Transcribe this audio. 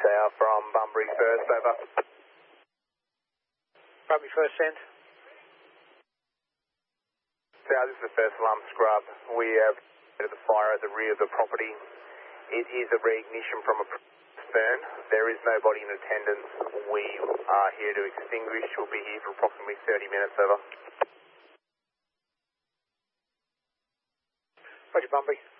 Tower from Bunbury First, over. Bunbury First, send. Tower, this is the first alarm scrub. We have the fire at the rear of the property. It is a reignition from a burn. There is nobody in attendance. We are here to extinguish. We'll be here for approximately 30 minutes, over. Roger, Bunbury.